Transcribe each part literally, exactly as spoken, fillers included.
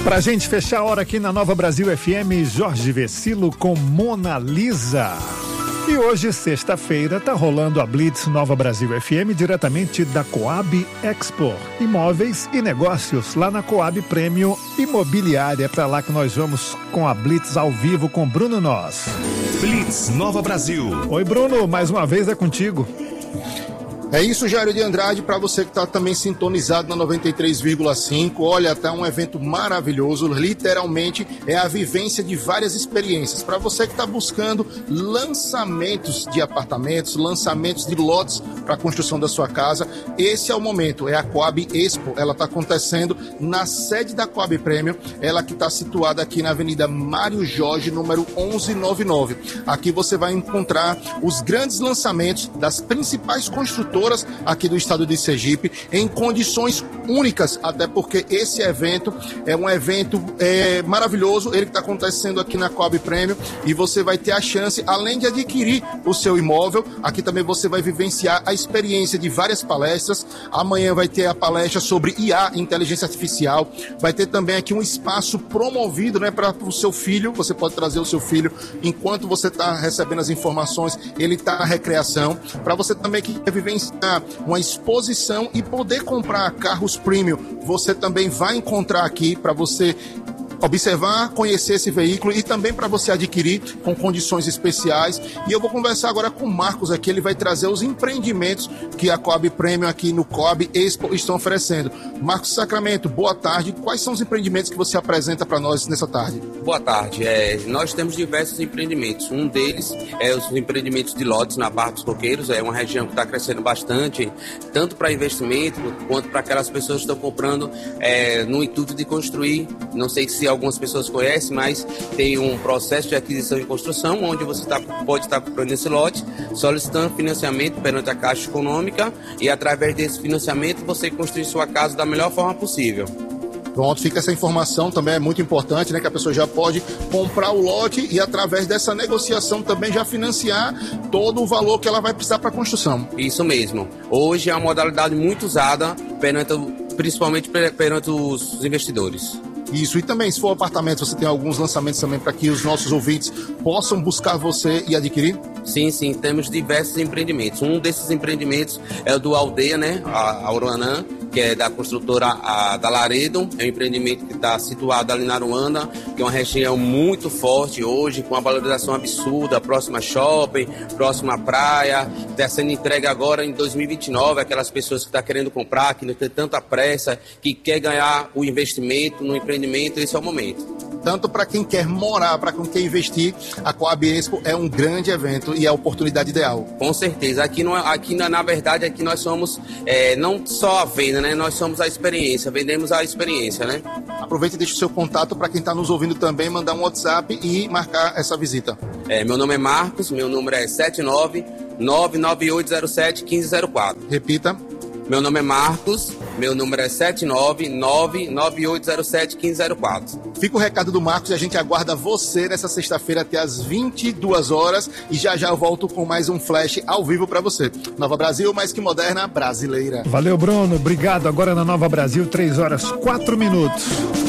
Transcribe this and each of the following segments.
Pra gente fechar a hora aqui na Nova Brasil F M, Jorge Vecilo com Mona Lisa. E hoje, sexta-feira, tá rolando a Blitz Nova Brasil F M diretamente da Coab Expo. Imóveis e negócios lá na Coab Prêmio Imobiliária. É pra lá que nós vamos com a Blitz ao vivo com Bruno Nós. Blitz Nova Brasil. Oi, Bruno, mais uma vez é contigo. É isso, Jairo de Andrade, para você que está também sintonizado na noventa e três vírgula cinco. Olha, tá um evento maravilhoso, literalmente é a vivência de várias experiências. Para você que está buscando lançamentos de apartamentos, lançamentos de lotes para a construção da sua casa, esse é o momento, é a Coab Expo. Ela está acontecendo na sede da Coab Premium, ela que está situada aqui na Avenida Mário Jorge, número onze noventa e nove. Aqui você vai encontrar os grandes lançamentos das principais construtoras aqui do estado de Sergipe, em condições únicas, até porque esse evento é um evento é, maravilhoso, ele que está acontecendo aqui na Coab Premium, e você vai ter a chance, além de adquirir o seu imóvel, aqui também você vai vivenciar a experiência de várias palestras. Amanhã vai ter a palestra sobre I A, Inteligência Artificial, vai ter também aqui um espaço promovido, né, para o seu filho. Você pode trazer o seu filho enquanto você está recebendo as informações, ele está na recreação, para você também que quer vivenciar uma exposição e poder comprar carros premium, você também vai encontrar aqui para você observar, conhecer esse veículo e também para você adquirir com condições especiais. E eu vou conversar agora com o Marcos aqui, ele vai trazer os empreendimentos que a Coab Premium aqui no Coab Expo estão oferecendo. Marcos Sacramento, boa tarde. Quais são os empreendimentos que você apresenta para nós nessa tarde? Boa tarde. É, nós temos diversos empreendimentos. Um deles é os empreendimentos de lotes na Barra dos Coqueiros. É uma região que está crescendo bastante, tanto para investimento quanto para aquelas pessoas que estão comprando é, no intuito de construir. Não sei se algumas pessoas conhecem, mas tem um processo de aquisição e construção, onde você tá, pode estar comprando esse lote, solicitando financiamento perante a Caixa Econômica, e através desse financiamento você construir sua casa da melhor forma possível. Pronto, fica essa informação, também é muito importante, né, que a pessoa já pode comprar o lote e através dessa negociação também já financiar todo o valor que ela vai precisar para a construção. Isso mesmo. Hoje é uma modalidade muito usada, perante, principalmente perante os investidores. Isso, e também, se for apartamento, você tem alguns lançamentos também para que os nossos ouvintes possam buscar você e adquirir? Sim, sim, temos diversos empreendimentos. Um desses empreendimentos é o do Aldeia, né, a, a Uruanã, que é da construtora a, da Laredo. É um empreendimento que está situado ali na Aruanda, que é uma região muito forte hoje, com uma valorização absurda, próxima a shopping, próxima à praia. Está sendo entregue agora em dois mil e vinte e nove, aquelas pessoas que estão querendo comprar, que não tem tanta pressa, que quer ganhar o investimento no empreendimento, esse é o momento. Tanto para quem quer morar, para quem quer investir, a Coab Expo é um grande evento e é a oportunidade ideal. Com certeza. Aqui, não, aqui na verdade, aqui nós somos é, não só a venda, né? Nós somos a experiência, vendemos a experiência, né? Aproveite e deixe o seu contato para quem está nos ouvindo também, mandar um WhatsApp e marcar essa visita. É, meu nome é Marcos, meu número é sete nove nove nove oito zero sete um cinco zero quatro. Repita. Meu nome é Marcos, meu número é sete nove nove nove oito zero sete um cinco zero quatro. Fica o recado do Marcos e a gente aguarda você nessa sexta-feira até às vinte e duas horas e já já eu volto com mais um flash ao vivo para você. Nova Brasil, mais que moderna, brasileira. Valeu, Bruno. Obrigado. Agora na Nova Brasil, três horas, quatro minutos.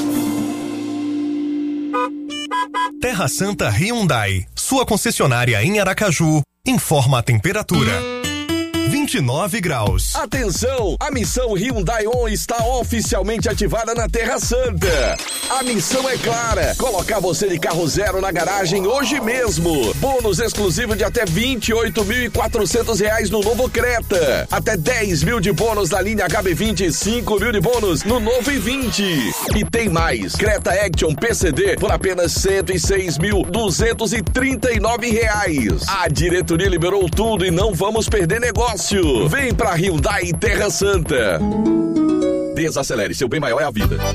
Terra Santa Hyundai, sua concessionária em Aracaju, informa a temperatura. vinte e nove graus. Atenção! A missão Hyundai On está oficialmente ativada na Terra Santa. A missão é clara: colocar você de carro zero na garagem hoje mesmo. Bônus exclusivo de até vinte e oito mil e quatrocentos reais no novo Creta. Até dez mil de bônus na linha H B vinte e cinco mil de bônus no novo i vinte. E tem mais: Creta Action P C D por apenas cento e seis mil duzentos e trinta e nove reais. A diretoria liberou tudo e não vamos perder negócio. Vem pra Hyundai Terra Santa. Desacelere, seu bem maior é a vida.